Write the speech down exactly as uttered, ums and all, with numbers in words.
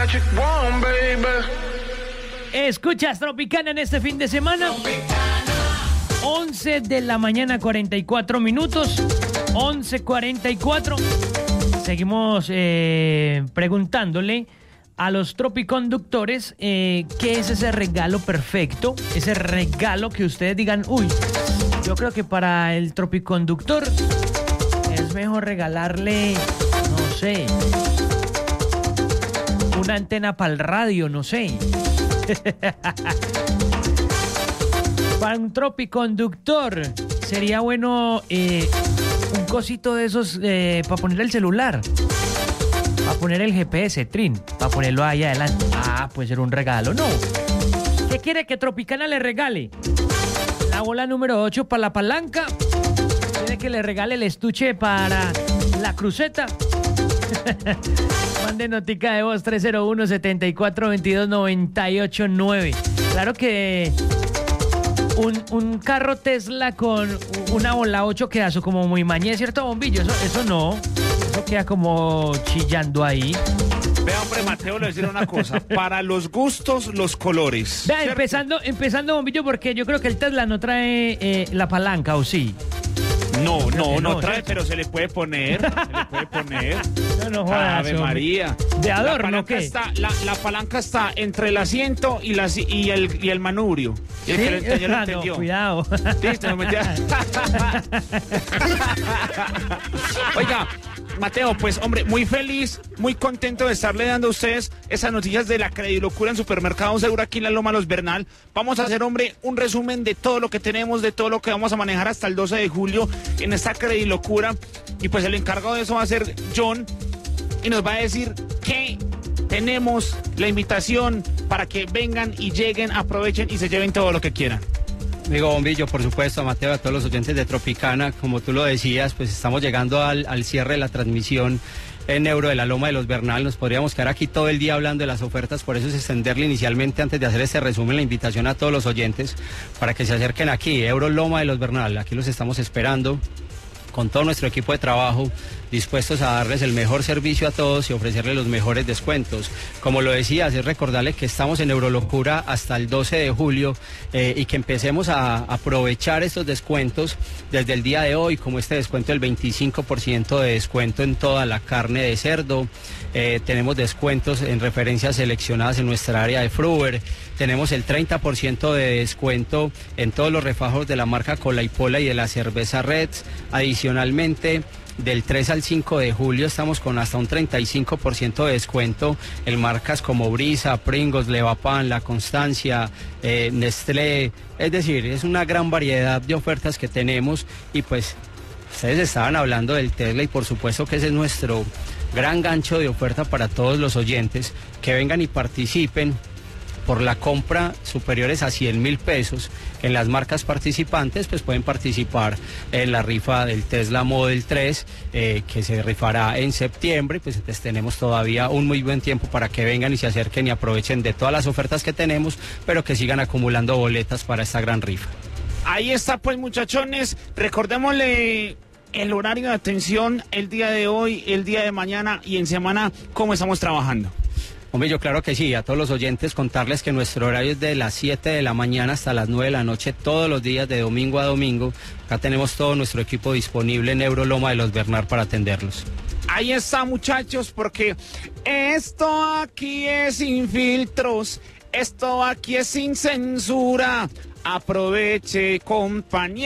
Escuchas Tropicana en este fin de semana. once de la mañana, cuarenta y cuatro minutos. once cuarenta y cuatro. Seguimos eh, preguntándole a los tropiconductores eh, qué es ese regalo perfecto, ese regalo que ustedes digan, uy, yo creo que para el tropiconductor es mejor regalarle, no sé, una antena para el radio, no sé. Para un tropiconductor sería bueno eh, un cosito de esos eh, para poner el celular. Para poner el G P S, Trin, para ponerlo ahí adelante. Ah, puede ser un regalo. No. ¿Qué quiere que Tropicana le regale? La bola número ocho para la palanca. ¿Quiere que le regale el estuche para la cruceta? Mande notica de voz tres cero uno, siete cuatro dos dos, nueve ocho nueve. Claro que un, un carro Tesla con una bola ocho queda eso como muy mañé, ¿cierto, Bombillo? Eso, eso no. Eso queda como chillando ahí. Vea, hombre, Mateo, le voy a decir una cosa. Para los gustos, los colores. Vea, empezando, empezando, Bombillo, porque yo creo que el Tesla no trae eh, la palanca, ¿o sí? No, no, no, no trae, ¿cierto? Pero se le puede poner, se le puede poner. No, no jodas, Ave hombre. María. ¿De adorno la palanca qué? Está, la, la palanca está entre el asiento y, la, y, el, y el manubrio. Y el ¿Sí? que lo entendió, lo Ah, entendió. no, cuidado. Listo, no me Oiga, Mateo, pues hombre, muy feliz, muy contento de estarle dando a ustedes esas noticias de la credilocura en Supermercados Seguro aquí en la Loma Los Bernal. Vamos a hacer, hombre, un resumen de todo lo que tenemos, de todo lo que vamos a manejar hasta el doce de julio en esta credilocura. Y pues el encargado de eso va a ser John y nos va a decir que tenemos la invitación para que vengan y lleguen, aprovechen y se lleven todo lo que quieran. Amigo Bombillo, por supuesto, a Mateo, a todos los oyentes de Tropicana, como tú lo decías, pues estamos llegando al, al cierre de la transmisión en Euro de la Loma de los Bernal. Nos podríamos quedar aquí todo el día hablando de las ofertas, por eso es extenderle inicialmente, antes de hacer este resumen, la invitación a todos los oyentes para que se acerquen aquí, Euro Loma de los Bernal. Aquí los estamos esperando con todo nuestro equipo de trabajo, dispuestos a darles el mejor servicio a todos y ofrecerles los mejores descuentos. Como lo decías, es recordarles que estamos en Eurolocura hasta el doce de julio eh, y que empecemos a aprovechar estos descuentos desde el día de hoy, como este descuento del veinticinco por ciento de descuento en toda la carne de cerdo. Eh, tenemos descuentos en referencias seleccionadas en nuestra área de Fruver. Tenemos el treinta por ciento de descuento en todos los refajos de la marca Cola y Pola y de la cerveza Reds. Adicionalmente, del tres al cinco de julio estamos con hasta un treinta y cinco por ciento de descuento en marcas como Brisa, Pringles, Levapan, La Constancia, eh, Nestlé. Es decir, es una gran variedad de ofertas que tenemos y pues ustedes estaban hablando del Tesla y por supuesto que ese es nuestro gran gancho de oferta para todos los oyentes que vengan y participen. Por la compra superiores a cien mil pesos en las marcas participantes, pues pueden participar en la rifa del Tesla Model tres, eh, que se rifará en septiembre. Pues entonces tenemos todavía un muy buen tiempo para que vengan y se acerquen y aprovechen de todas las ofertas que tenemos, pero que sigan acumulando boletas para esta gran rifa. Ahí está, pues, muchachones, recordémosle el horario de atención el día de hoy, el día de mañana y en semana, cómo estamos trabajando. Hombre, yo claro que sí, a todos los oyentes contarles que nuestro horario es de las siete de la mañana hasta las nueve de la noche, todos los días de domingo a domingo. Acá tenemos todo nuestro equipo disponible en Euro Loma de los Bernal para atenderlos. Ahí está, muchachos, porque esto aquí es sin filtros, esto aquí es sin censura. Aproveche, compañero.